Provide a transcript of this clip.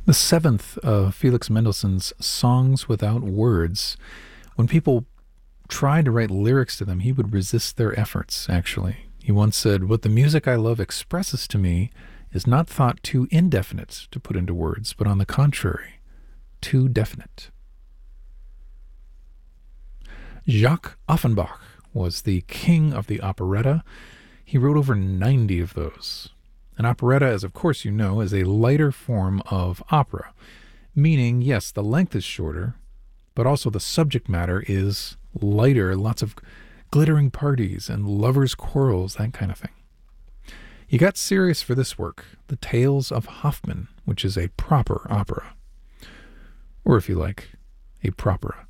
The seventh of Felix Mendelssohn's Songs Without Words. When people tried to write lyrics to them, he would resist their efforts, actually. He once said, "What the music I love expresses to me is not thought too indefinite to put into words, but on the contrary, too definite." Jacques Offenbach was the king of the operetta. He wrote over 90 of those. An operetta, as of course you know, is a lighter form of opera, meaning, yes, the length is shorter, but also the subject matter is lighter, lots of glittering parties and lovers' quarrels, that kind of thing. He got serious for this work, The Tales of Hoffmann, which is a proper opera. Or if you like, a propera.